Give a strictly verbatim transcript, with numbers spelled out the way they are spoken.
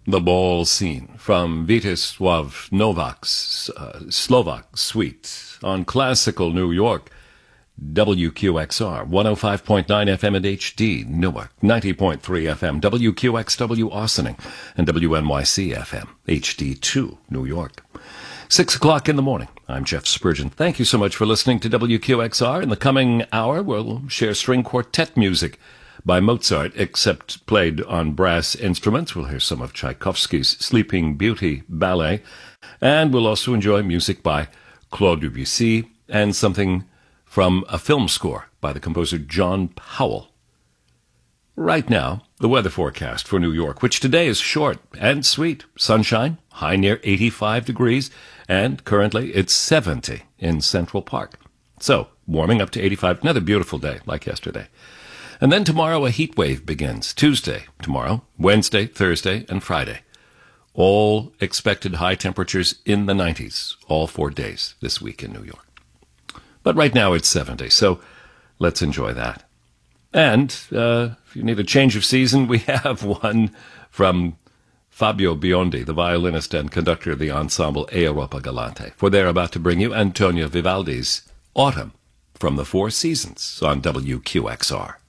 The Ball Scene from Vitisław Nowak's uh, Slovak Suite on Classical New York, W Q X R, one oh five point nine F M at H D, Newark, ninety point three F M, W Q X W Austining, and W N Y C F M, H D two, New York. Six o'clock in the morning. I'm Jeff Spurgeon. Thank you so much for listening to W Q X R. In the coming hour, we'll share string quartet music by Mozart, except played on brass instruments. We'll hear some of Tchaikovsky's Sleeping Beauty ballet, and we'll also enjoy music by Claude Debussy and something from a film score by the composer John Powell. Right now, the weather forecast for New York, which today is short and sweet. Sunshine, high near eighty-five degrees, and currently it's seventy in Central Park. So, warming up to eighty-five, another beautiful day like yesterday. And then tomorrow a heat wave begins. Tuesday, tomorrow, Wednesday, Thursday, and Friday. All expected high temperatures in the nineties, all four days this week in New York. But right now it's seventy, so let's enjoy that. And uh, if you need a change of season, we have one from Fabio Biondi, the violinist and conductor of the ensemble Europa Galante, for they're about to bring you Antonio Vivaldi's Autumn from the Four Seasons on W Q X R.